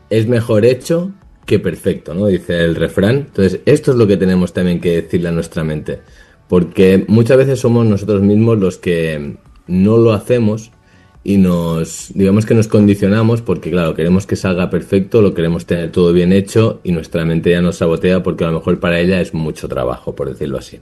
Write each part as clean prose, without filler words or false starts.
es mejor hecho que perfecto, ¿no? Dice el refrán. Entonces, esto es lo que tenemos también que decirle a nuestra mente. Porque muchas veces somos nosotros mismos los que no lo hacemos y digamos que nos condicionamos porque, claro, queremos que salga perfecto, lo queremos tener todo bien hecho y nuestra mente ya nos sabotea porque a lo mejor para ella es mucho trabajo, por decirlo así.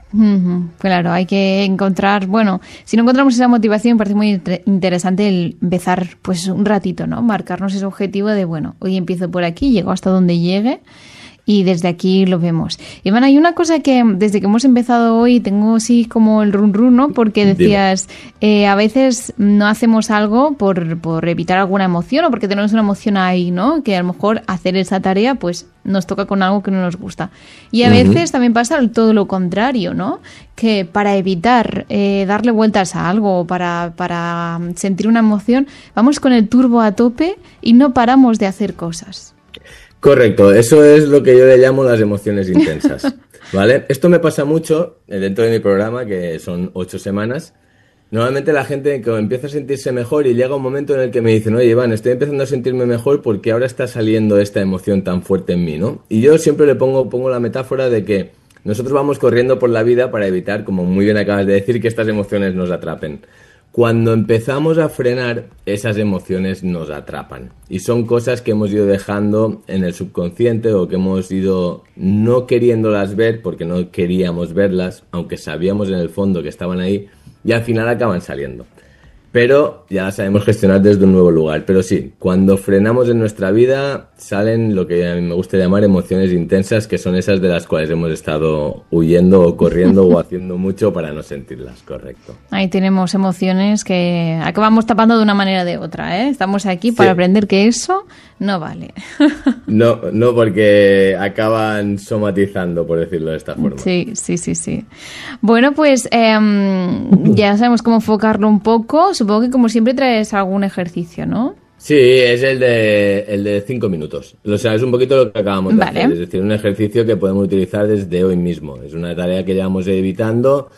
Claro, hay que encontrar, bueno, si no encontramos esa motivación, me parece muy interesante el empezar pues un ratito, ¿no? Marcarnos ese objetivo de, bueno, hoy empiezo por aquí, llego hasta donde llegue y desde aquí lo vemos. Iván, hay una cosa que desde que hemos empezado hoy tengo así como el run, ¿no? Porque decías, a veces no hacemos algo por evitar alguna emoción o porque tenemos una emoción ahí, ¿no? Que a lo mejor hacer esa tarea pues nos toca con algo que no nos gusta. Y a veces también pasa todo lo contrario, ¿no? Que para evitar darle vueltas a algo o para sentir una emoción, vamos con el turbo a tope y no paramos de hacer cosas. Correcto, eso es lo que yo le llamo las emociones intensas, ¿vale? Esto me pasa mucho dentro de mi programa, que son 8 semanas. Normalmente la gente que empieza a sentirse mejor y llega un momento en el que me dicen, oye, Iván, estoy empezando a sentirme mejor porque ahora está saliendo esta emoción tan fuerte en mí, ¿no? Y yo siempre le pongo la metáfora de que nosotros vamos corriendo por la vida para evitar, como muy bien acabas de decir, que estas emociones nos atrapen. Cuando empezamos a frenar, esas emociones nos atrapan. Y son cosas que hemos ido dejando en el subconsciente o que hemos ido no queriéndolas ver porque no queríamos verlas, aunque sabíamos en el fondo que estaban ahí, y al final acaban saliendo. Pero ya las sabemos gestionar desde un nuevo lugar. Pero sí, cuando frenamos en nuestra vida salen lo que a mí me gusta llamar emociones intensas, que son esas de las cuales hemos estado huyendo o corriendo o haciendo mucho para no sentirlas, correcto. Ahí tenemos emociones que acabamos tapando de una manera o de otra, ¿eh? Estamos aquí para aprender que eso no vale. No, porque acaban somatizando, por decirlo de esta forma. Sí. Bueno, pues ya sabemos cómo enfocarlo un poco. Supongo que como siempre traes algún ejercicio, ¿no? Sí, es el de 5 minutos. O sea, es un poquito lo que acabamos de hacer. Es decir, un ejercicio que podemos utilizar desde hoy mismo. Es una tarea que llevamos evitando.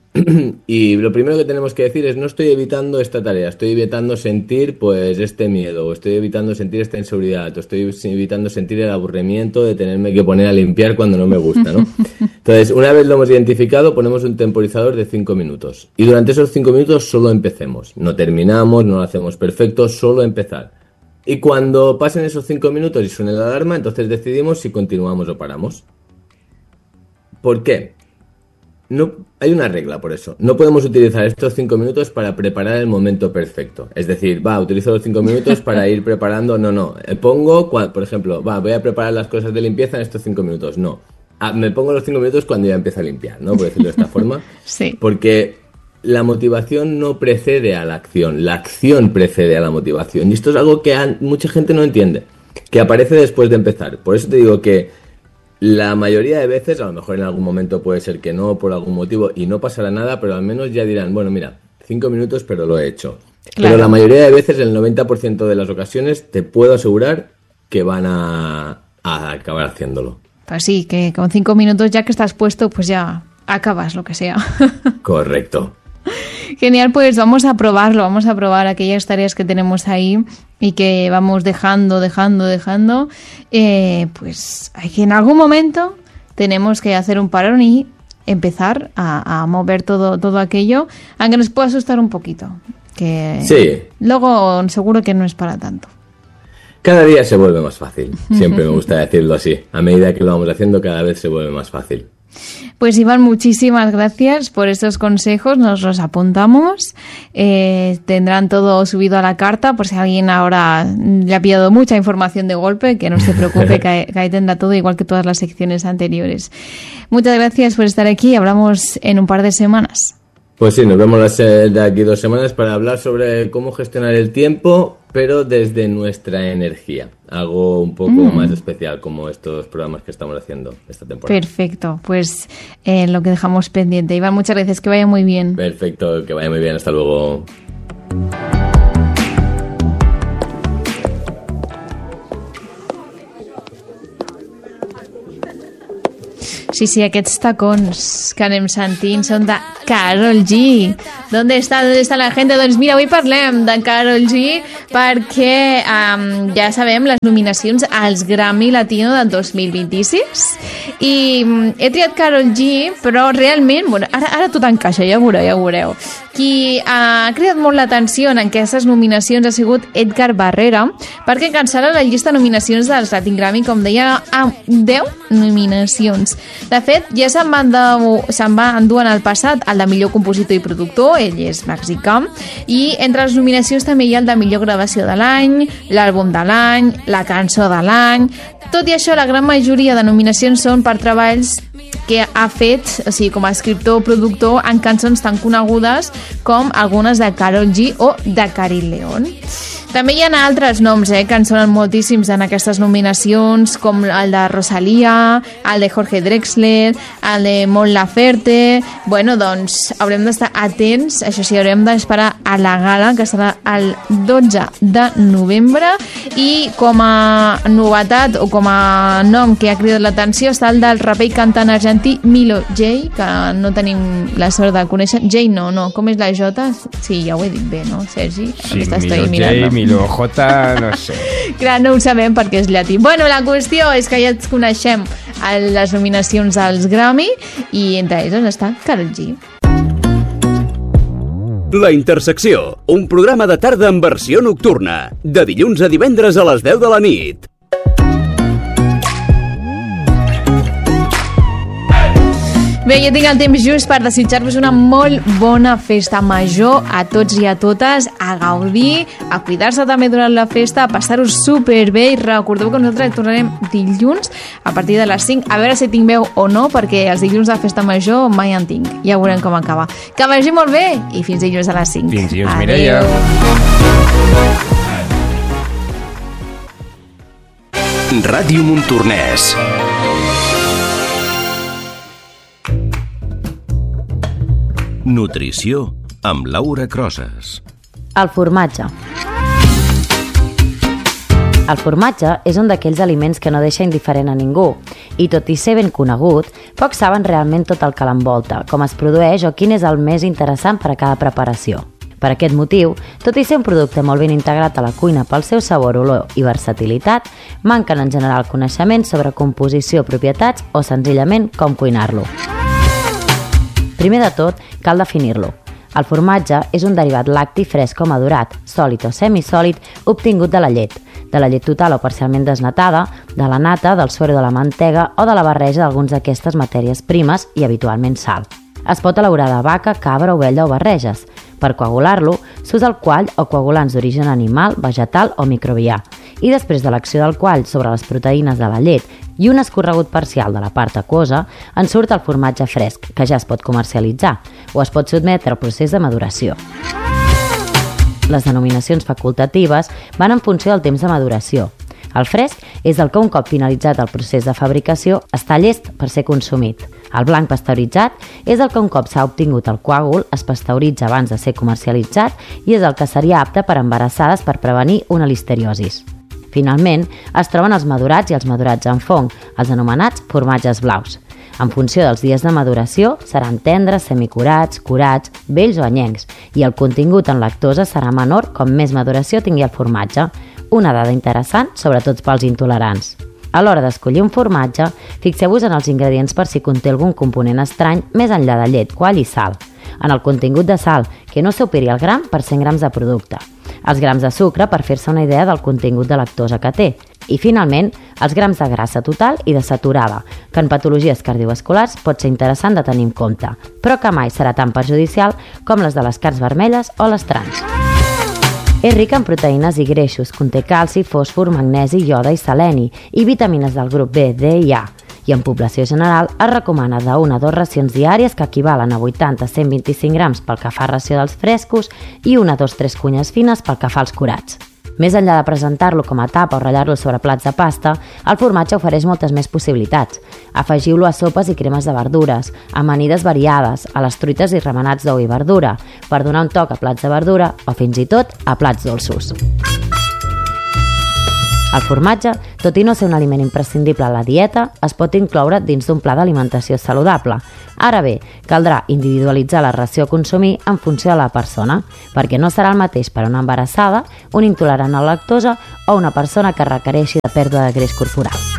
Y lo primero que tenemos que decir es, no estoy evitando esta tarea, estoy evitando sentir pues este miedo, o estoy evitando sentir esta inseguridad, o estoy evitando sentir el aburrimiento de tenerme que poner a limpiar cuando no me gusta, ¿no? Entonces, una vez lo hemos identificado, ponemos un temporizador de 5 minutos. Y durante esos 5 minutos solo empecemos. No terminamos, no lo hacemos perfecto, solo empezar. Y cuando pasen esos 5 minutos y suene la alarma, entonces decidimos si continuamos o paramos. ¿Por qué? No, hay una regla por eso. No podemos utilizar estos 5 minutos para preparar el momento perfecto. Es decir, utilizo los 5 minutos para ir preparando. No. Por ejemplo, voy a preparar las cosas de limpieza en estos 5 minutos. No. Me pongo los 5 minutos cuando ya empiezo a limpiar, ¿no? Por decirlo de esta forma. Sí. Porque la motivación no precede a la acción. La acción precede a la motivación. Y esto es algo que mucha gente no entiende. Que aparece después de empezar. Por eso te digo que la mayoría de veces, a lo mejor en algún momento puede ser que no, por algún motivo, y no pasará nada, pero al menos ya dirán, bueno, mira, 5 minutos, pero lo he hecho. Claro. Pero la mayoría de veces, el 90% de las ocasiones, te puedo asegurar que van a acabar haciéndolo. Pues sí, que con 5 minutos ya que estás puesto, pues ya acabas lo que sea. Correcto. Genial, pues vamos a probarlo, vamos a probar aquellas tareas que tenemos ahí y que vamos dejando, pues hay que en algún momento tenemos que hacer un parón y empezar a mover todo aquello, aunque nos pueda asustar un poquito, que sí. Luego seguro que no es para tanto. Cada día se vuelve más fácil, siempre me gusta decirlo así, a medida que lo vamos haciendo cada vez se vuelve más fácil. Pues Iván, muchísimas gracias por estos consejos, nos los apuntamos, tendrán todo subido a la carta por si alguien ahora le ha pillado mucha información de golpe, que no se preocupe, que ahí tendrá todo igual que todas las secciones anteriores. Muchas gracias por estar aquí, hablamos en un par de semanas. Pues sí, nos vemos de aquí 2 semanas para hablar sobre cómo gestionar el tiempo, pero desde nuestra energía. Algo un poco más especial como estos programas que estamos haciendo esta temporada. Perfecto, pues lo que dejamos pendiente. Iván, muchas gracias, que vaya muy bien. Perfecto, que vaya muy bien, hasta luego. Sí, aquests tacons que anem sentint són de Karol G. ¿Dónde está la gente? Doncs mira, avui parlem de Karol G perquè ja sabem les nominacions als Grammy Latino del 2026 i he triat Karol G, però realment, bueno, ara tot encaixa, ja veureu. Qui ha cridat molt l'atenció en aquestes nominacions ha sigut Edgar Barrera, perquè encensala la llista de nominacions dels Latin Grammy, com deia, amb 10 nominacions. De fet, ja se'n va endur en el passat el de millor compositor i productor, ell és mexicà, i entre les nominacions també hi ha el de millor gravació de l'any, l'àlbum de l'any, la cançó de l'any. Tot i això, la gran majoria de nominacions són per treballs que ha fet, o sigui, com a escriptor o productor en cançons tan conegudes com algunes de Karol G o de Carin León. També hi ha altres noms que en sonen moltíssims en aquestes nominacions, com el de Rosalía, el de Jorge Drexler, el de Mon Laferte. Bueno, doncs haurem d'estar atents, això sí, haurem d'esperar a la gala, que serà el 12 de novembre, i com a novetat o com a nom que ha cridat l'atenció està el del raper i cantant argentí Milo J, que no tenim la sort de conèixer. J no, com és la J? Sí, ja ho he dit bé, no, Sergi? Sí, Milo J, Milo J, no sé. Clar, no ho sabem perquè és llatí. Bueno, la qüestió és que ja ens coneixem a les nominacions als Grammy i entre ells està Karol G. La Intersecció, un programa de tarda en versió nocturna, de dilluns a divendres a les 10 de la nit. Bé, jo tinc el temps just per desitjar-vos una molt bona festa major a tots i a totes, a gaudir, a cuidar-se també durant la festa, a passar-ho superbé i recordeu que nosaltres tornarem dilluns a partir de les 5, a veure si tinc veu o no, perquè els dilluns de festa major mai en tinc, ja veurem com acaba. Que vagi molt bé i fins dilluns a les 5. Fins dilluns, Mireia. Ràdio Montornès. Nutrició amb Laura Crosas. El formatge. El formatge és un d'aquells aliments que no deixa indiferent a ningú i, tot i ser ben conegut, pocs saben realment tot el que l'envolta, com es produeix o quin és el més interessant per a cada preparació. Per aquest motiu, tot i ser un producte molt ben integrat a la cuina pel seu sabor, olor i versatilitat, manquen en general coneixements sobre composició, propietats o senzillament com cuinar-lo. Primer de tot, cal definir-lo. El formatge és un derivat lacti fresc o madurat, sòlid o semisòlid, obtingut de la llet total o parcialment desnatada, de la nata, del suero de la mantega o de la barreja d'alguns d'aquestes matèries primes i habitualment sal. Es pot elaborar de vaca, cabra, ovella o barreges. Per coagular-lo, s'usa el quall o coagulants d'origen animal, vegetal o microbià, i després de l'acció del quall sobre les proteïnes de la llet i un escorregut parcial de la part aquosa, en surt el formatge fresc, que ja es pot comercialitzar, o es pot sotmetre al procés de maduració. Les denominacions facultatives van en funció del temps de maduració. El fresc és el que un cop finalitzat el procés de fabricació està llest per ser consumit. El blanc pasteuritzat és el que un cop s'ha obtingut el coàgul es pasteuritza abans de ser comercialitzat i és el que seria apte per a embarassades per prevenir una listeriosis. Finalment, es troben els madurats i els madurats en fong, els anomenats formatges blaus. En funció dels dies de maduració, seran tendres, semicurats, curats, vells o anyencs, i el contingut en lactosa serà menor com més maduració tingui el formatge, una dada interessant, sobretot pels intolerants. A l'hora d'escollir un formatge, fixeu-vos en els ingredients per si conté algun component estrany més enllà de llet, quall i sal. En el contingut de sal, que no superi el gram per 100 grams de producte. Els grams de sucre per fer-se una idea del contingut de lactosa que té. I finalment, els grams de grassa total i de saturada, que en patologies cardiovasculars pot ser interessant de tenir en compte, però que mai serà tan perjudicial com les de les carns vermelles o les trans. És rica en proteïnes i greixos, conté calci, fòsfor, magnesi, ioda i seleni i vitamines del grup B, D i A. I en població general es recomana de 1 a 2 racions diàries que equivalen a 80-125 grams pel que fa a ració dels frescos i 1 a 2-3 cunyes fines pel que fa als curats. Més enllà de presentar-lo com a tapa o ratllar-lo sobre plats de pasta, el formatge ofereix moltes més possibilitats. Afegiu-lo a sopes i cremes de verdures, a amanides variades, a les truites i remenats d'ou i verdura, per donar un toc a plats de verdura o fins i tot a plats dolços. El formatge, tot i no ser un aliment imprescindible a la dieta, es pot incloure dins d'un pla d'alimentació saludable. Ara bé, caldrà individualitzar la ració a consumir en funció de la persona, perquè no serà el mateix per a una embarassada, un intolerant a la lactosa o una persona que requereixi de pèrdua de greix corporal.